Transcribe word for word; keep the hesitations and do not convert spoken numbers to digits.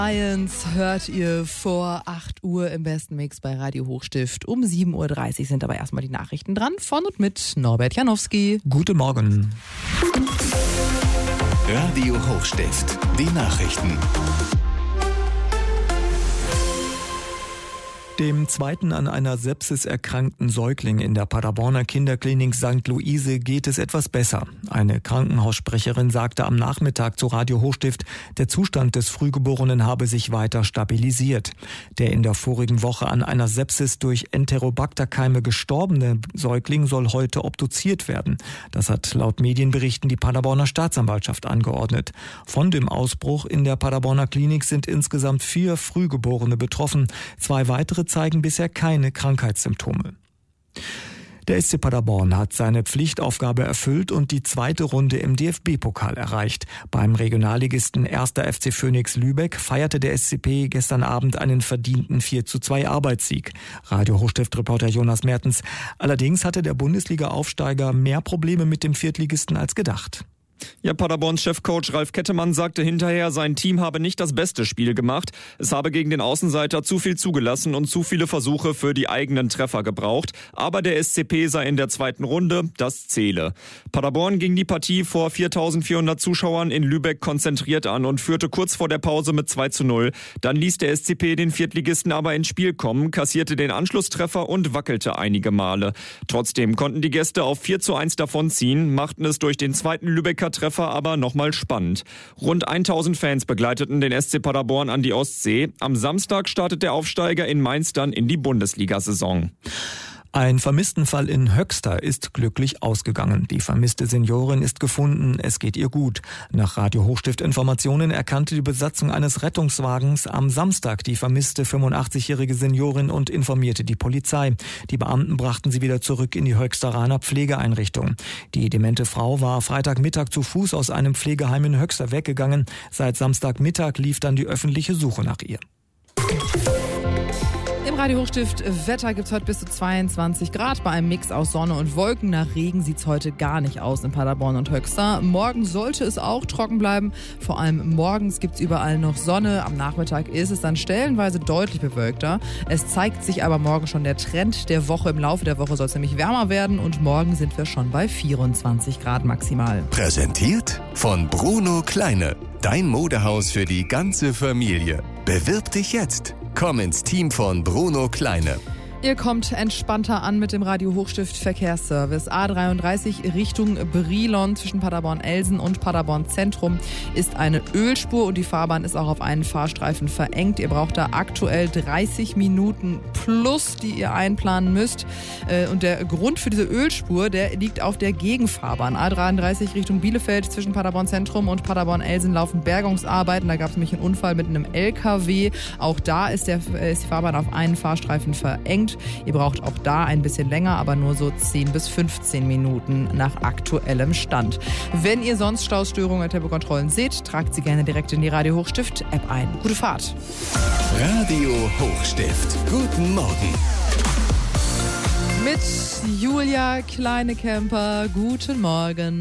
Science hört ihr vor acht Uhr im besten Mix bei Radio Hochstift. Um sieben Uhr dreißig sind aber erstmal die Nachrichten dran, von und mit Norbert Janowski. Guten Morgen. Radio Hochstift, die Nachrichten. Dem zweiten an einer Sepsis erkrankten Säugling in der Paderborner Kinderklinik Sankt Luise geht es etwas besser. Eine Krankenhaussprecherin sagte am Nachmittag zu Radio Hochstift, der Zustand des Frühgeborenen habe sich weiter stabilisiert. Der in der vorigen Woche an einer Sepsis durch Enterobacter-Keime gestorbene Säugling soll heute obduziert werden. Das hat laut Medienberichten die Paderborner Staatsanwaltschaft angeordnet. Von dem Ausbruch in der Paderborner Klinik sind insgesamt vier Frühgeborene betroffen. Zwei weitere zeigen bisher keine Krankheitssymptome. Der S C Paderborn hat seine Pflichtaufgabe erfüllt und die zweite Runde im D F B-Pokal erreicht. Beim Regionalligisten erster F C Phoenix Lübeck feierte der S C P gestern Abend einen verdienten vier zu zwei Arbeitssieg. Radio Hochstift-Reporter Jonas Mertens. Allerdings hatte der Bundesliga-Aufsteiger mehr Probleme mit dem Viertligisten als gedacht. Ja, Paderborns Chefcoach Ralf Kettemann sagte hinterher, sein Team habe nicht das beste Spiel gemacht. Es habe gegen den Außenseiter zu viel zugelassen und zu viele Versuche für die eigenen Treffer gebraucht. Aber der S C P sei in der zweiten Runde, das zähle. Paderborn ging die Partie vor viertausendvierhundert Zuschauern in Lübeck konzentriert an und führte kurz vor der Pause mit zwei zu null. Dann ließ der S C P den Viertligisten aber ins Spiel kommen, kassierte den Anschlusstreffer und wackelte einige Male. Trotzdem konnten die Gäste auf vier zu eins davonziehen, machten es durch den zweiten Lübecker Treffer aber nochmal spannend. Rund tausend Fans begleiteten den S C Paderborn an die Ostsee. Am Samstag startet der Aufsteiger in Mainz dann in die Bundesliga-Saison. Ein Vermisstenfall in Höxter ist glücklich ausgegangen. Die vermisste Seniorin ist gefunden, es geht ihr gut. Nach Radio Hochstift Informationen erkannte die Besatzung eines Rettungswagens am Samstag die vermisste fünfundachtzig-jährige Seniorin und informierte die Polizei. Die Beamten brachten sie wieder zurück in die Höxteraner Pflegeeinrichtung. Die demente Frau war Freitagmittag zu Fuß aus einem Pflegeheim in Höxter weggegangen. Seit Samstagmittag lief dann die öffentliche Suche nach ihr. Im Radio Hochstift Wetter gibt es heute bis zu zweiundzwanzig Grad. Bei einem Mix aus Sonne und Wolken. Nach Regen sieht es heute gar nicht aus in Paderborn und Höxter. Morgen sollte es auch trocken bleiben. Vor allem morgens gibt es überall noch Sonne. Am Nachmittag ist es dann stellenweise deutlich bewölkter. Es zeigt sich aber morgen schon der Trend der Woche. Im Laufe der Woche soll es nämlich wärmer werden und morgen sind wir schon bei vierundzwanzig Grad maximal. Präsentiert von Bruno Kleine. Dein Modehaus für die ganze Familie. Bewirb dich jetzt. Komm ins Team von Bruno Kleine. Ihr kommt entspannter an mit dem Radio Hochstift Verkehrsservice. A dreiunddreißig Richtung Brilon zwischen Paderborn-Elsen und Paderborn Zentrum ist eine Ölspur und die Fahrbahn ist auch auf einen Fahrstreifen verengt. Ihr braucht da aktuell dreißig Minuten plus, die ihr einplanen müsst. Und der Grund für diese Ölspur, der liegt auf der Gegenfahrbahn. A dreiunddreißig Richtung Bielefeld zwischen Paderborn Zentrum und Paderborn-Elsen laufen Bergungsarbeiten. Da gab es nämlich einen Unfall mit einem L K W. Auch da ist, der, ist die Fahrbahn auf einen Fahrstreifen verengt. Ihr braucht auch da ein bisschen länger, aber nur so zehn bis fünfzehn Minuten nach aktuellem Stand. Wenn ihr sonst Staustörungen oder Tempokontrollen seht, tragt sie gerne direkt in die Radio Hochstift App ein. Gute Fahrt. Radio Hochstift. Guten Morgen. Mit Julia Kleinekemper. Guten Morgen.